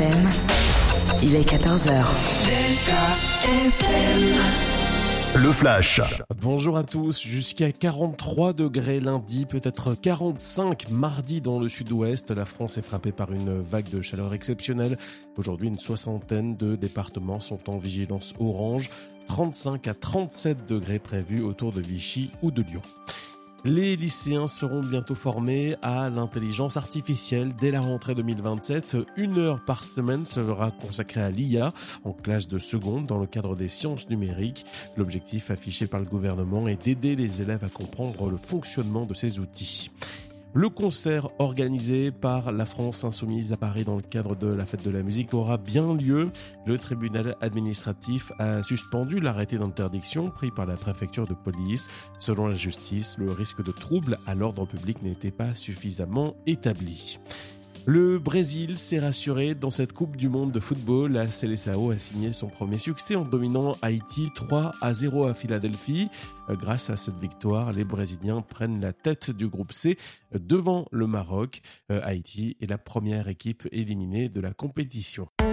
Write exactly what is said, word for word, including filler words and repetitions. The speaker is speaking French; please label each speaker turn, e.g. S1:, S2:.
S1: M, il est quatorze heures.
S2: Le Flash.
S3: Bonjour à tous, jusqu'à quarante-trois degrés lundi, peut-être quarante-cinq mardi dans le sud-ouest. La France est frappée par une vague de chaleur exceptionnelle. Aujourd'hui, une soixantaine de départements sont en vigilance orange. trente-cinq à trente-sept degrés prévus autour de Vichy ou de Lyon. Les lycéens seront bientôt formés à l'intelligence artificielle dès la rentrée deux mille vingt-sept. Une heure par semaine sera consacrée à l'I A en classe de seconde dans le cadre des sciences numériques. L'objectif affiché par le gouvernement est d'aider les élèves à comprendre le fonctionnement de ces outils. Le concert organisé par la France Insoumise à Paris dans le cadre de la fête de la musique aura bien lieu. Le tribunal administratif a suspendu l'arrêté d'interdiction pris par la préfecture de police. Selon la justice, le risque de trouble à l'ordre public n'était pas suffisamment établi. Le Brésil s'est rassuré dans cette Coupe du Monde de football. La Seleção a signé son premier succès en dominant Haïti trois à zéro à Philadelphie. Grâce à cette victoire, les Brésiliens prennent la tête du groupe C devant le Maroc. Haïti est la première équipe éliminée de la compétition.